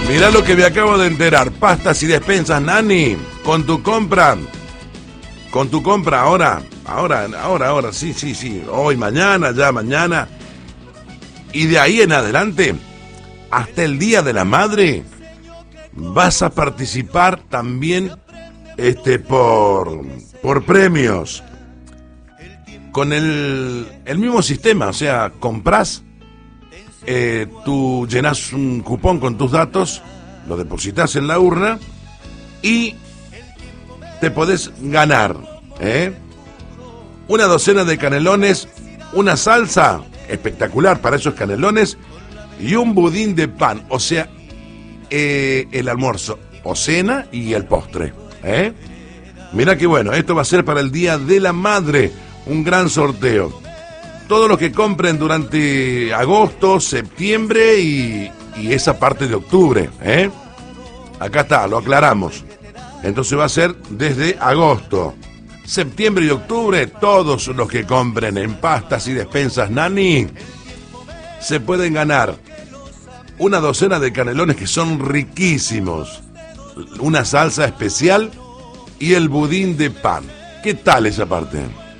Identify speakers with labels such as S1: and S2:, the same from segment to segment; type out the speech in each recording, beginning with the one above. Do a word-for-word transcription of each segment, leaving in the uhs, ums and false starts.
S1: Mirá lo que me acabo de enterar. Pastas y despensas, Nani. Con tu compra. Con tu compra ahora. Ahora, ahora, ahora. Sí, sí, sí. Hoy, mañana, ya mañana. Y de ahí en adelante, hasta el Día de la Madre, vas a participar también este, por, por premios. Con el, el mismo sistema. O sea, compras. Eh, tú llenas un cupón con tus datos, lo depositas en la urna y te podés ganar ¿eh? una docena de canelones, una salsa espectacular para esos canelones y un budín de pan, o sea, eh, el almuerzo o cena y el postre. ¿eh? Mira qué bueno, esto va a ser para el Día de la Madre, un gran sorteo. Todos los que compren durante agosto, septiembre y, y esa parte de octubre, ¿eh? Acá está, lo aclaramos. Entonces va a ser desde agosto, septiembre y octubre. Todos los que compren en pastas y despensas Nani se pueden ganar una docena de canelones que son riquísimos, una salsa especial y el budín de pan. ¿Qué tal esa parte?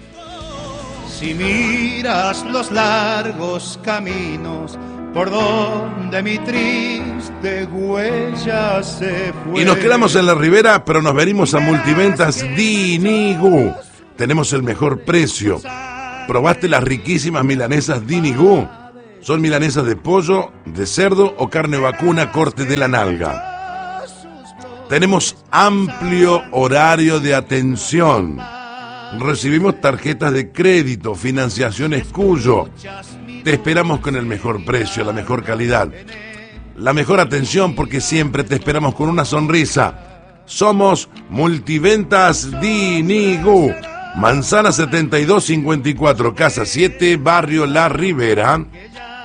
S2: Si miras los largos caminos por donde mi triste huella se fue.
S1: Y nos quedamos en la ribera, pero nos venimos a Multiventas Dinigu. Tenemos el mejor precio. ¿Probaste las riquísimas milanesas Dinigu? Son milanesas de pollo, de cerdo o carne vacuna, corte de la nalga. Tenemos amplio horario de atención. Recibimos tarjetas de crédito, financiaciones Cuyo. Te esperamos con el mejor precio, la mejor calidad, la mejor atención, porque siempre te esperamos con una sonrisa. Somos Multiventas Dinigu, Manzana setenta y dos cincuenta y cuatro, Casa siete, Barrio La Ribera.